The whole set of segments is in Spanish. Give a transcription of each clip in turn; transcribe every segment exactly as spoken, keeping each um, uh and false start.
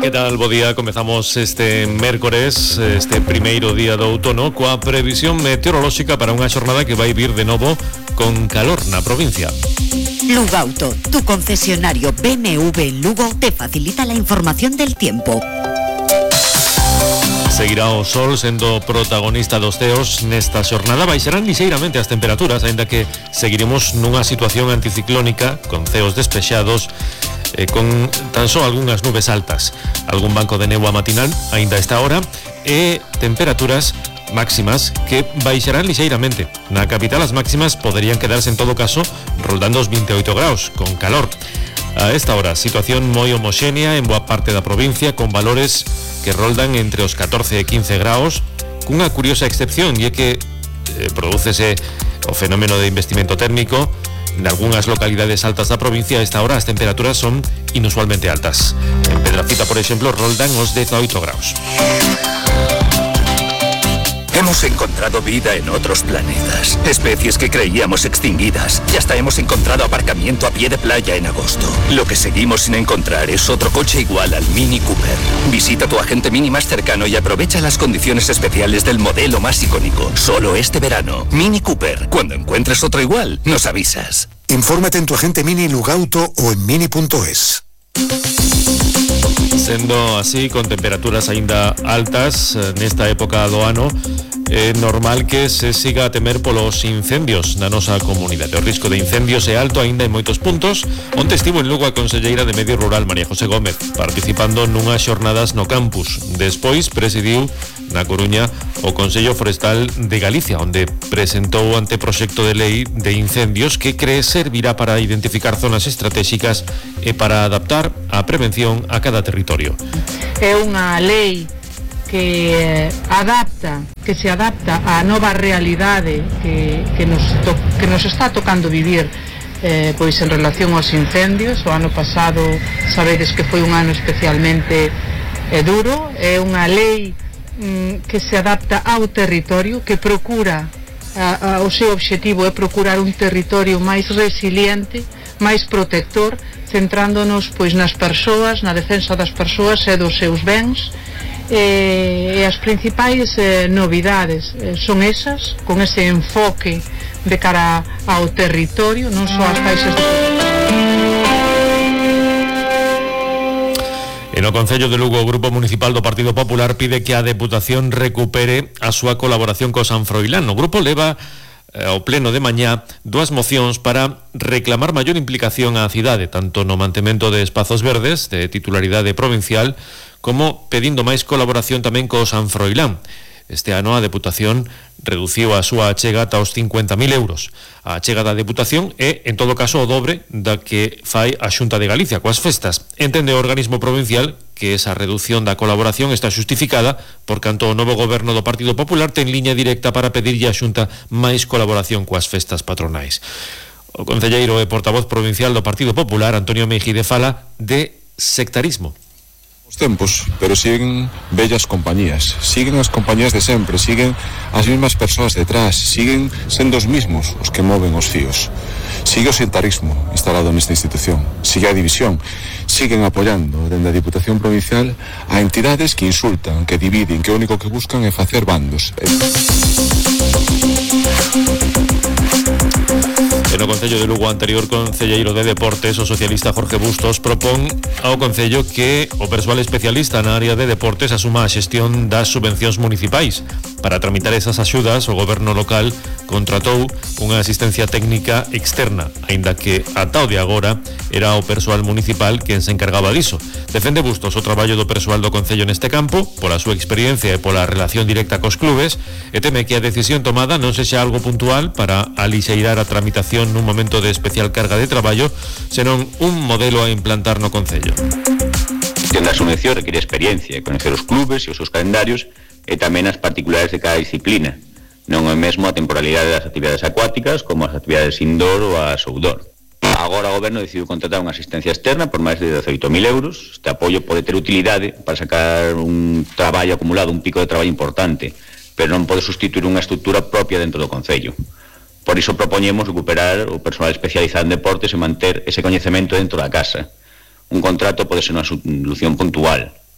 Que tal, bo día? Comezamos este mércores, este primeiro día do outono, coa previsión meteorolóxica para unha xornada que vai vir de novo con calor na provincia. Lugauto, tu concesionario B M W en Lugo, te facilita la información del tiempo. Seguirá o sol sendo protagonista dos ceos nesta xornada. Baixarán lixeiramente as temperaturas, aínda que seguiremos nunha situación anticiclónica con ceos despexados e con tan só algunhas nubes altas, algún banco de néboa matinal aínda a esta hora e temperaturas máximas que baixarán lixeiramente. Na capital as máximas poderían quedarse en todo caso roldando os vinte e oito graus, con calor. A esta hora, situación moi homoxénea en boa parte da provincia, con valores que roldan entre os catorce e quince graus, cunha curiosa excepción, e é que eh, prodúcese o fenómeno de investimento térmico. En algunhas localidades altas da provincia a esta hora as temperaturas son inusualmente altas. En Pedrafita, por exemplo, roldan os dezaoito graus. Hemos encontrado vida en otros planetas, especies que creíamos extinguidas, y hasta hemos encontrado aparcamiento a pie de playa en agosto. Lo que seguimos sin encontrar es otro coche igual al Mini Cooper. Visita tu agente Mini más cercano y aprovecha las condiciones especiales del modelo más icónico. Solo este verano. Mini Cooper. Cuando encuentres otro igual, nos avisas. Infórmate en tu agente Mini Lugauto o en mini punto es. Sendo así, con temperaturas aínda altas nesta época do ano, é normal que se siga a temer polos incendios na nosa comunidade. O risco de incendios é alto aínda en moitos puntos. Onte estivo en Lugo a conselleira de Medio Rural, María José Gómez, participando nunhas xornadas no campus. Despois presidiu na Coruña o Consello Forestal de Galicia, onde presentou o anteproxecto de lei de incendios que cree servirá para identificar zonas estratégicas e para adaptar a prevención a cada territorio. É unha lei que adapta, que se adapta á nova realidade que, que, nos, to, que nos está tocando vivir eh, pois en relación aos incendios. O ano pasado sabedes que foi un ano especialmente eh, duro. É unha lei mm, que se adapta ao territorio, que procura a, a, o seu obxectivo é procurar un territorio máis resiliente, máis protector, centrándonos pois nas persoas, na defensa das persoas e dos seus bens. E, e as principais eh, novidades eh, son esas, con ese enfoque de cara ao territorio, non só as países de... E no Concello de Lugo, o Grupo Municipal do Partido Popular pide que a Deputación recupere a súa colaboración co San Froilán. O grupo leva ao pleno de mañá dúas mocións para reclamar maior implicación á cidade, tanto no mantemento de espazos verdes de titularidade provincial como pedindo máis colaboración tamén co San Froilán. Este ano a Deputación reduciu a súa achega ata os cincuenta mil euros. A achega da Deputación é, en todo caso, o dobre da que fai a Xunta de Galicia coas festas. Entende o organismo provincial que esa reducción da colaboración está xustificada por canto o novo goberno do Partido Popular ten liña directa para pedirlle a Xunta máis colaboración coas festas patronais. O concelleiro e portavoz provincial do Partido Popular, Antonio Meijide, fala de sectarismo. Tempos, pero siguen bellas compañías, siguen as compañías de sempre, siguen as mismas persoas detrás, siguen sendo os mismos os que moven os fíos. Sigue o sectarismo instalado nesta institución, sigue a división, siguen apoiando dende a Diputación Provincial a entidades que insultan, que dividen, que o único que buscan é facer bandos. En o Concello de Lugo, anterior concelleiro de Deportes, o socialista Jorge Bustos, propón ao Concello que o persoal especialista na área de deportes asuma a xestión das subvencións municipais. Para tramitar esas axudas, o goberno local contratou unha asistencia técnica externa, aínda que ata o de agora era o persoal municipal quen se encargaba diso. Defende Bustos o traballo do persoal do Concello neste campo, pola súa experiencia e pola relación directa cos clubes, e teme que a decisión tomada non sexa algo puntual para alixeirar a tramitación nun momento de especial carga de traballo, senón un modelo a implantar no Concello. A gestión da subvención requiere experiencia, conocer os clubes e os seus calendarios e tamén as particulares de cada disciplina. Non é mesmo a temporalidade das actividades acuáticas como as actividades indoor ou as outdoor. Agora o goberno decidiu contratar unha asistencia externa por máis de dezaoito mil euros. Este apoio pode ter utilidade para sacar un traballo acumulado, un pico de traballo importante, pero non pode sustituir unha estrutura propia dentro do Concello. Por iso propoñemos recuperar o personal especializado en deportes e manter ese coñecemento dentro da casa. Un contrato pode ser unha solución puntual.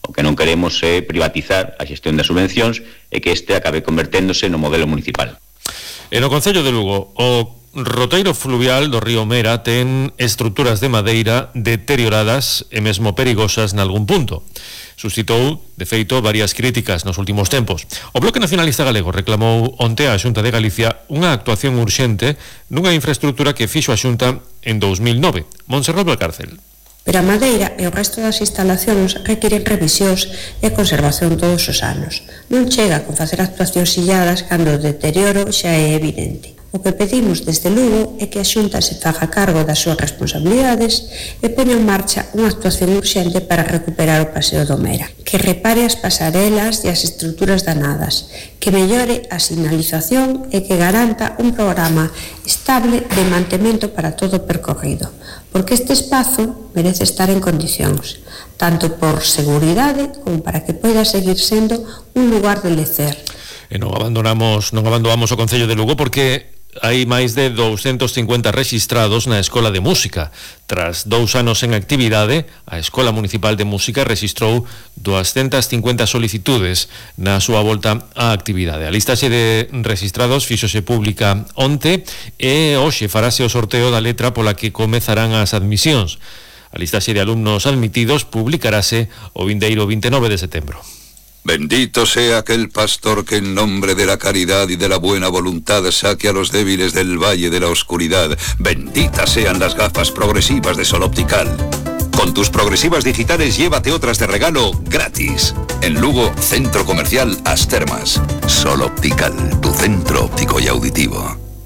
O que non queremos é privatizar a xestión das subvencións e que este acabe converténdose no modelo municipal. En o Concello de Lugo, o roteiro fluvial do río Mera ten estruturas de madeira deterioradas e mesmo perigosas nalgún punto. Suscitou, de feito, varias críticas nos últimos tempos. O Bloque Nacionalista Galego reclamou onte á Xunta de Galicia unha actuación urxente nunha infraestructura que fixo a Xunta en dous mil nove. Montserrat Valcárcel. Pero a madeira e o resto das instalacións requiren revisións e conservación todos os anos. Non chega con facer actuacións illadas cando o deterioro xa é evidente. O que pedimos desde Lugo é que a Xunta se faga cargo das súas responsabilidades e poña en marcha unha actuación urxente para recuperar o paseo do Mera, que repare as pasarelas e as estruturas danadas, que mellore a sinalización e que garanta un programa estable de mantemento para todo o percorrido, porque este espazo merece estar en condicións, tanto por seguridade como para que poida seguir sendo un lugar de lecer. E non abandonamos, non abandonamos o Concello de Lugo porque hai máis de douscentos cincuenta rexistrados na Escola de Música. Tras dous anos en actividade, a Escola Municipal de Música rexistrou doscientas cincuenta solicitudes na súa volta á actividade. A listaxe de rexistrados fíxose pública onte e hoxe farase o sorteo da letra pola que comezarán as admisións. A listaxe de alumnos admitidos publicarase o vindeiro vinte e nove de setembro. Bendito sea aquel pastor que en nombre de la caridad y de la buena voluntad saque a los débiles del valle de la oscuridad. Benditas sean las gafas progresivas de Sol Optical. Con tus progresivas digitales llévate otras de regalo gratis. En Lugo, Centro Comercial As Termas. Sol Optical, tu centro óptico y auditivo.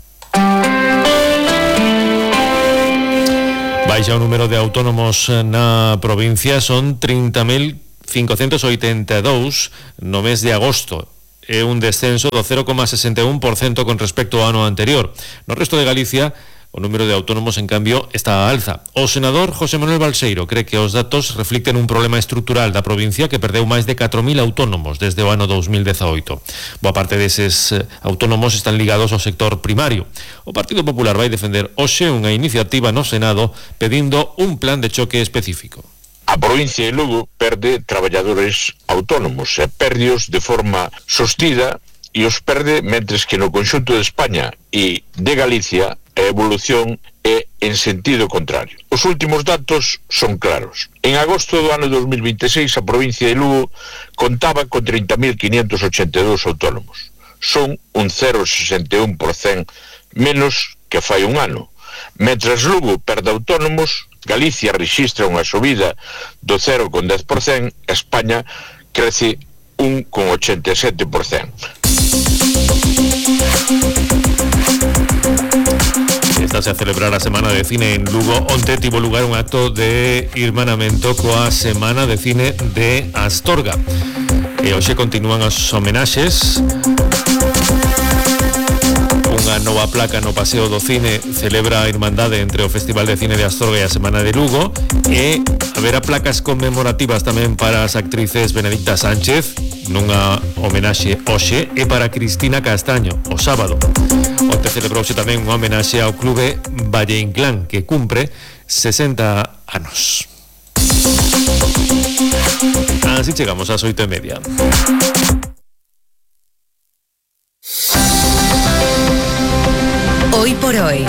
Baixa o número de autónomos na provincia, son trinta mil cincocentos oitenta e dous no mes de agosto. É un descenso do cero coma sesenta e un por cento con respecto ao ano anterior. No resto de Galicia, o número de autónomos, en cambio, está a alza. O senador José Manuel Balseiro cree que os datos reflicten un problema estrutural da provincia que perdeu máis de catro mil autónomos desde o ano dos mil dezaoito. Boa parte deses autónomos están ligados ao sector primario. O Partido Popular vai defender hoxe unha iniciativa no Senado pedindo un plan de choque específico. A provincia de Lugo perde traballadores autónomos e perdios de forma sostida e os perde mentres que no conxunto de España e de Galicia a evolución é en sentido contrario. Os últimos datos son claros. En agosto do ano dos mil vinte e seis a provincia de Lugo contaba con trinta mil quinhentos ochenta e dous autónomos. Son un cero coma sesenta e un por cento menos que fai un ano. Mentras Lugo perde autónomos, Galicia rexistra unha subida do cero coma dez por cento, España crece un coma ochenta e sete por cento. Estase a celebrar a Semana de Cine en Lugo. Onte tivo lugar un acto de irmanamento coa Semana de Cine de Astorga. E hoxe continúan as homenaxes. Unha nova placa no Paseo do Cine celebra a irmandade entre o Festival de Cine de Astorga e a Semana de Lugo, e haberá placas conmemorativas tamén para as actrices Benedicta Sánchez nunha homenaxe hoxe e para Cristina Castaño o sábado. Onte celebrouse tamén unha homenaxe ao Clube Valle Inclán, que cumpre sesenta anos. Así chegamos ás oito e media. Hoy por hoy.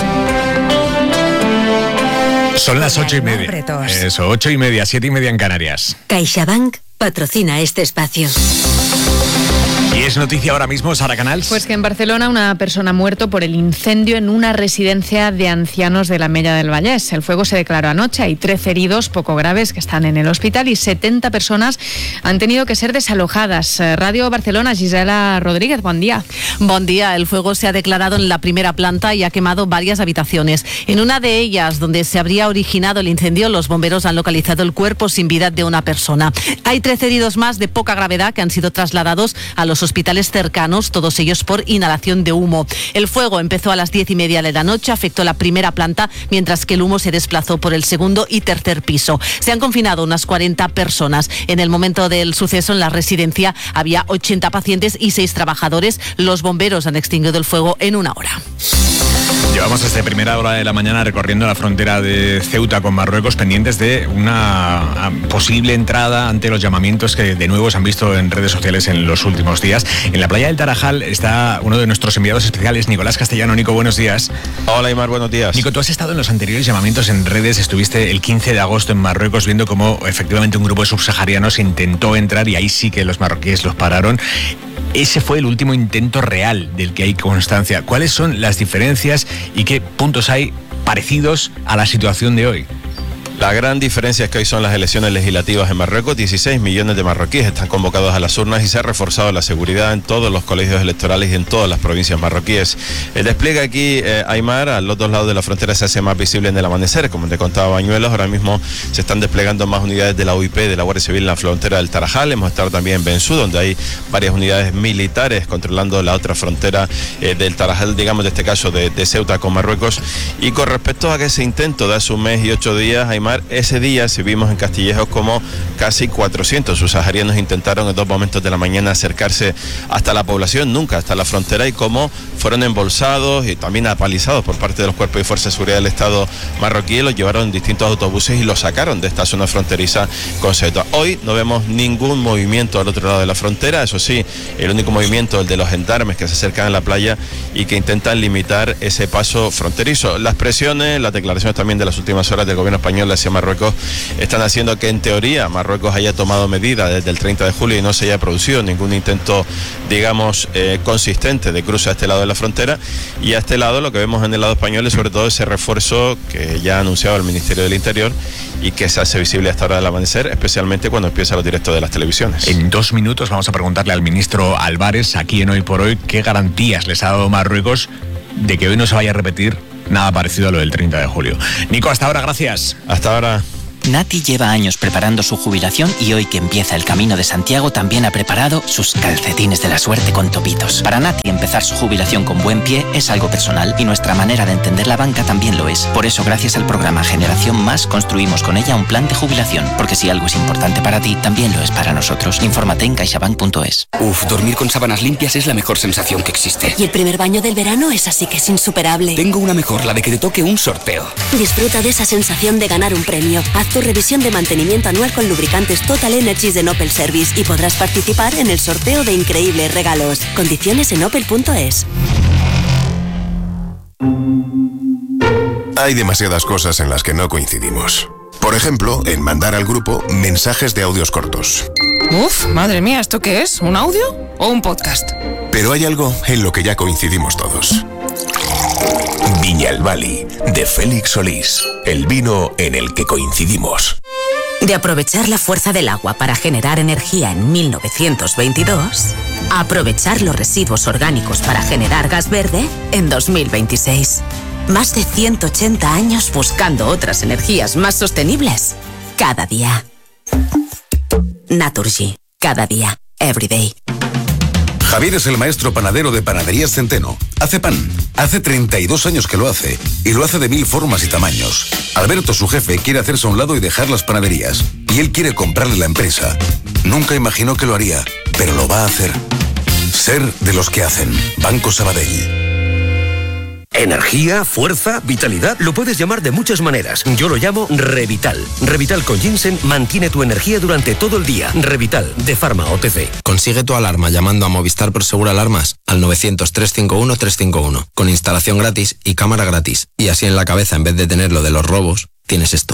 Son las ocho y media. Eso, ocho y media, siete y media en Canarias. CaixaBank patrocina este espacio. Y es noticia ahora mismo, Sara Canals. Pues que en Barcelona una persona ha muerto por el incendio en una residencia de ancianos de la Mella del Vallès. El fuego se declaró anoche. Hay trece heridos poco graves que están en el hospital y setenta personas han tenido que ser desalojadas. Radio Barcelona, Gisela Rodríguez, buen día. Buen día. El fuego se ha declarado en la primera planta y ha quemado varias habitaciones. En una de ellas, donde se habría originado el incendio, los bomberos han localizado el cuerpo sin vida de una persona. Hay trece heridos más de poca gravedad que han sido trasladados a los hospitales cercanos, todos ellos por inhalación de humo. El fuego empezó a las diez y media de la noche, afectó la primera planta, mientras que el humo se desplazó por el segundo y tercer piso. Se han confinado unas cuarenta personas. En el momento del suceso, en la residencia había ochenta pacientes y seis trabajadores. Los bomberos han extinguido el fuego en una hora. Llevamos desde primera hora de la mañana recorriendo la frontera de Ceuta con Marruecos, pendientes de una posible entrada ante los llamamientos que de nuevo se han visto en redes sociales en los últimos días. En la playa del Tarajal está uno de nuestros enviados especiales, Nicolás Castellano. Nico, buenos días. Hola, Aimar, buenos días. Nico, tú has estado en los anteriores llamamientos en redes, estuviste el quince de agosto en Marruecos viendo cómo efectivamente un grupo de subsaharianos intentó entrar y ahí sí que los marroquíes los pararon. Ese fue el último intento real del que hay constancia. ¿Cuáles son las diferencias y qué puntos hay parecidos a la situación de hoy? La gran diferencia es que hoy son las elecciones legislativas en Marruecos. dieciséis millones de marroquíes están convocados a las urnas y se ha reforzado la seguridad en todos los colegios electorales y en todas las provincias marroquíes. El despliegue aquí, eh, Aimar, a los dos lados de la frontera se hace más visible en el amanecer. Como te contaba Bañuelos, ahora mismo se están desplegando más unidades de la U I P, de la Guardia Civil en la frontera del Tarajal. Hemos estado también en Bensú, donde hay varias unidades militares controlando la otra frontera eh, del Tarajal, digamos, de este caso de, de Ceuta con Marruecos. Y con respecto a que ese intento de hace un mes y ocho días, Aimar, ese día se vimos en Castillejos como casi cuatrocientos subsaharianos intentaron en dos momentos de la mañana acercarse hasta la población, nunca hasta la frontera, y cómo fueron embolsados y también apalizados por parte de los cuerpos y fuerzas de seguridad del Estado marroquí. Los llevaron en distintos autobuses y los sacaron de esta zona fronteriza con Ceuta. Hoy no vemos ningún movimiento al otro lado de la frontera, eso sí, el único movimiento, el de los gendarmes que se acercan a la playa y que intentan limitar ese paso fronterizo. Las presiones, las declaraciones también de las últimas horas del gobierno español hacia Marruecos están haciendo que en teoría Marruecos haya tomado medidas desde el treinta de julio y no se haya producido ningún intento, digamos, eh, consistente de cruce a este lado de la frontera. Y a este lado lo que vemos en el lado español es sobre todo ese refuerzo que ya ha anunciado el Ministerio del Interior y que se hace visible hasta ahora del amanecer, especialmente cuando empieza los directos de las televisiones. En dos minutos vamos a preguntarle al ministro Álvarez, aquí en Hoy por Hoy, qué garantías les ha dado Marruecos de que hoy no se vaya a repetir nada parecido a lo del treinta de julio. Nico, hasta ahora, gracias. Hasta ahora. Nati lleva años preparando su jubilación y hoy que empieza el Camino de Santiago también ha preparado sus calcetines de la suerte con topitos. Para Nati empezar su jubilación con buen pie es algo personal y nuestra manera de entender la banca también lo es. Por eso gracias al programa Generación Más construimos con ella un plan de jubilación, porque si algo es importante para ti, también lo es para nosotros. Infórmate en caixabank punto es. Uf, dormir con sábanas limpias es la mejor sensación que existe. Y el primer baño del verano es así que es insuperable. Tengo una mejor, la de que te toque un sorteo. Disfruta de esa sensación de ganar un premio. Haz tu revisión de mantenimiento anual con lubricantes Total Energies de Opel Service y podrás participar en el sorteo de increíbles regalos. Condiciones en opel punto es. Hay demasiadas cosas en las que no coincidimos. Por ejemplo, en mandar al grupo mensajes de audios cortos. Uf, madre mía, ¿esto qué es? ¿Un audio o un podcast? Pero hay algo en lo que ya coincidimos todos. Viñalbali, de Félix Solís, el vino en el que coincidimos. De aprovechar la fuerza del agua para generar energía en mil novecientos veintidós, a aprovechar los residuos orgánicos para generar gas verde en dos mil veintiséis. Más de ciento ochenta años buscando otras energías más sostenibles. Cada día. Naturgy. Cada día. Every day. Javier es el maestro panadero de Panaderías Centeno. Hace pan. Hace treinta y dos años que lo hace. Y lo hace de mil formas y tamaños. Alberto, su jefe, quiere hacerse a un lado y dejar las panaderías. Y él quiere comprarle la empresa. Nunca imaginó que lo haría, pero lo va a hacer. Ser de los que hacen. Banco Sabadell. Energía, fuerza, vitalidad, lo puedes llamar de muchas maneras. Yo lo llamo Revital. Revital con ginseng mantiene tu energía durante todo el día. Revital, de Pharma O T C. Consigue tu alarma llamando a Movistar Prosegur Alarmas al novecientos, trescientos cincuenta y uno, trescientos cincuenta y uno, con instalación gratis y cámara gratis. Y así en la cabeza, en vez de tener lo de los robos, tienes esto.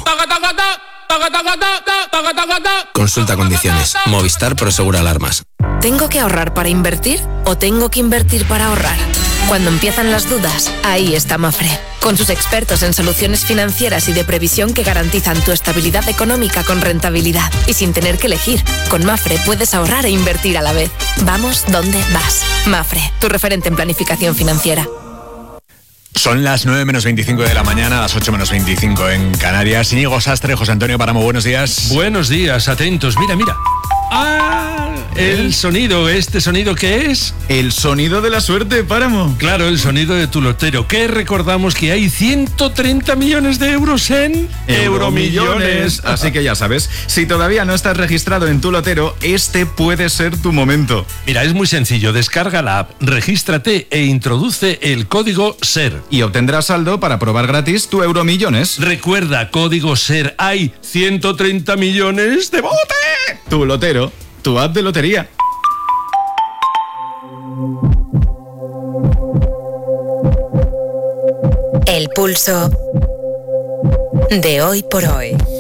Consulta condiciones. Movistar Prosegur Alarmas. ¿Tengo que ahorrar para invertir o tengo que invertir para ahorrar? Cuando empiezan las dudas, ahí está Mafre, con sus expertos en soluciones financieras y de previsión que garantizan tu estabilidad económica con rentabilidad y sin tener que elegir. Con Mafre puedes ahorrar e invertir a la vez. Vamos donde vas. Mafre, tu referente en planificación financiera. Son las nueve menos veinticinco de la mañana, las ocho menos veinticinco en Canarias. Íñigo Sastre, José Antonio Páramo, buenos días. Buenos días, atentos. Mira, mira. Ah, el sonido, ¿este sonido qué es? El sonido de la suerte, Páramo. Claro, el sonido de tu lotero, que recordamos que hay ciento treinta millones de euros en Euromillones. Así que ya sabes, si todavía no estás registrado en tu lotero, este puede ser tu momento. Mira, es muy sencillo, descarga la app, regístrate e introduce el código SER. Y obtendrás saldo para probar gratis tu Euromillones. Recuerda, código SER, hay ciento treinta millones de bote. Tu lotero, tu app de lotería. El pulso de hoy por hoy.